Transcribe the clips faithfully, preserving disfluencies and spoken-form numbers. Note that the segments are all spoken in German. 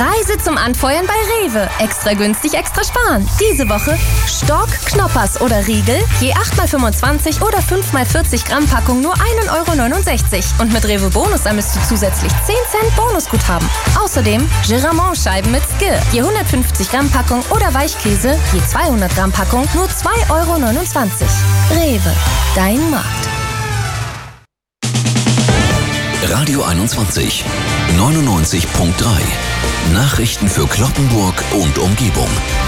Preise zum Anfeuern bei Rewe. Extra günstig, extra sparen. Diese Woche Stork, Knoppers oder Riegel, je acht mal fünfundzwanzig oder fünf mal vierzig Gramm Packung nur ein Euro neunundsechzig. Und mit Rewe Bonus sammelst du zusätzlich zehn Cent Bonusguthaben. Außerdem Giramont-Scheiben mit Skir, je hundertfünfzig Gramm Packung oder Weichkäse, je zweihundert Gramm Packung nur zwei Euro neunundzwanzig. Rewe, dein Markt. Radio einundzwanzig, neunundneunzig Komma drei. Nachrichten für Cloppenburg und Umgebung.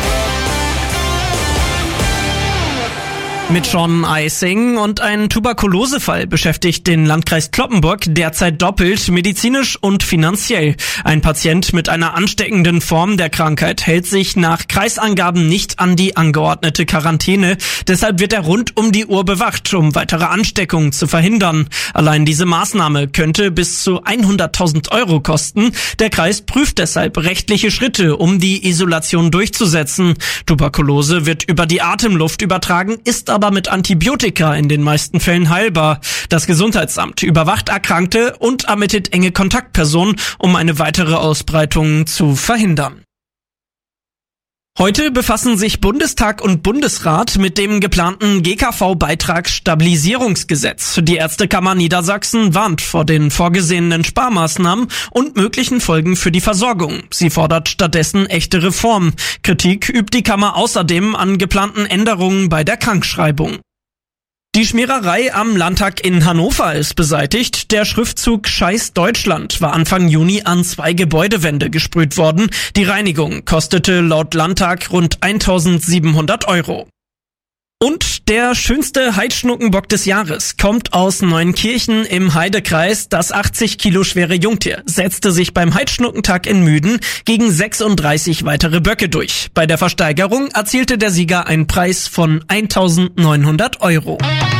Mit Sean Eising und ein Tuberkulosefall beschäftigt den Landkreis Cloppenburg derzeit doppelt, medizinisch und finanziell. Ein Patient mit einer ansteckenden Form der Krankheit hält sich nach Kreisangaben nicht an die angeordnete Quarantäne. Deshalb wird er rund um die Uhr bewacht, um weitere Ansteckungen zu verhindern. Allein diese Maßnahme könnte bis zu hunderttausend Euro kosten. Der Kreis prüft deshalb rechtliche Schritte, um die Isolation durchzusetzen. Tuberkulose wird über die Atemluft übertragen, ist aber mit Antibiotika in den meisten Fällen heilbar. Das Gesundheitsamt überwacht Erkrankte und ermittelt enge Kontaktpersonen, um eine weitere Ausbreitung zu verhindern. Heute befassen sich Bundestag und Bundesrat mit dem geplanten G K V-Beitragsstabilisierungsgesetz. Die Ärztekammer Niedersachsen warnt vor den vorgesehenen Sparmaßnahmen und möglichen Folgen für die Versorgung. Sie fordert stattdessen echte Reformen. Kritik übt die Kammer außerdem an geplanten Änderungen bei der Krankschreibung. Die Schmiererei am Landtag in Hannover ist beseitigt. Der Schriftzug Scheiß Deutschland war Anfang Juni an zwei Gebäudewände gesprüht worden. Die Reinigung kostete laut Landtag rund eintausendsiebenhundert Euro. Und der schönste Heidschnuckenbock des Jahres kommt aus Neunkirchen im Heidekreis. Das achtzig Kilo schwere Jungtier setzte sich beim Heidschnuckentag in Müden gegen sechsunddreißig weitere Böcke durch. Bei der Versteigerung erzielte der Sieger einen Preis von eintausendneunhundert Euro.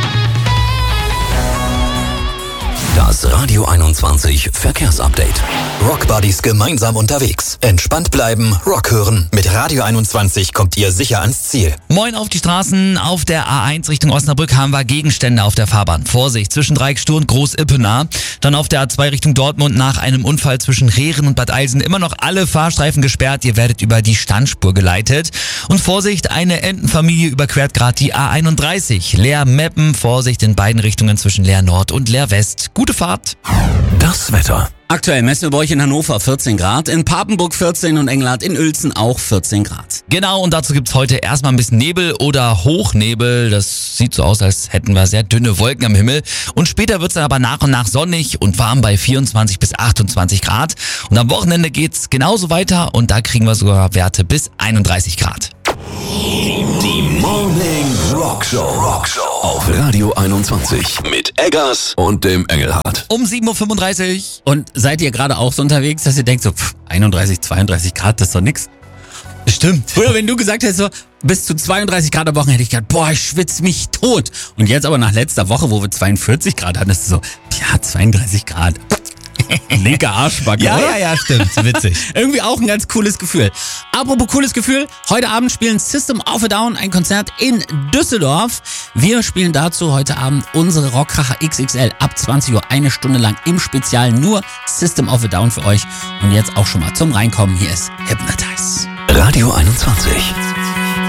Das Radio einundzwanzig Verkehrsupdate. Rock Buddies gemeinsam unterwegs. Entspannt bleiben, Rock hören. Mit Radio einundzwanzig kommt ihr sicher ans Ziel. Moin auf die Straßen. Auf der A eins Richtung Osnabrück haben wir Gegenstände auf der Fahrbahn. Vorsicht, zwischen Dreieckstur und Groß-Ippenaar. Dann auf der A zwei Richtung Dortmund nach einem Unfall zwischen Rehren und Bad Eilsen immer noch alle Fahrstreifen gesperrt. Ihr werdet über die Standspur geleitet. Und Vorsicht, eine Entenfamilie überquert gerade die A einunddreißig. Leer-Meppen, Vorsicht in beiden Richtungen zwischen Leer-Nord und Leer-West. Gute Fahrt. Das Wetter. Aktuell messen wir bei euch in Hannover vierzehn Grad, in Papenburg vierzehn und Engelhardt in Uelzen auch vierzehn Grad. Genau, und dazu gibt's heute erstmal ein bisschen Nebel oder Hochnebel. Das sieht so aus, als hätten wir sehr dünne Wolken am Himmel. Und später wird's dann aber nach und nach sonnig und warm bei vierundzwanzig bis achtundzwanzig Grad. Und am Wochenende geht's genauso weiter und da kriegen wir sogar Werte bis einunddreißig Grad. Die Morning Rock Show. Rock Show auf Radio einundzwanzig mit Eggers und dem Engelhardt. Um sieben Uhr fünfunddreißig. Und seid ihr gerade auch so unterwegs, dass ihr denkt so, pff, einunddreißig, zweiunddreißig Grad, das ist doch nix? Stimmt. Früher, wenn du gesagt hättest so, bis zu zweiunddreißig Grad am Wochenende, hätte ich gedacht, boah, ich schwitze mich tot. Und jetzt aber nach letzter Woche, wo wir zweiundvierzig Grad hatten, ist es so, ja, zweiunddreißig Grad. Linker Arschbacke, Ja, oder? ja, ja, stimmt. Witzig. Irgendwie auch ein ganz cooles Gefühl. Apropos cooles Gefühl, heute Abend spielen System of a Down ein Konzert in Düsseldorf. Wir spielen dazu heute Abend unsere Rockkracher X X L ab zwanzig Uhr, eine Stunde lang im Spezial nur System of a Down für euch. Und jetzt auch schon mal zum Reinkommen, hier ist Hypnotize. Radio einundzwanzig.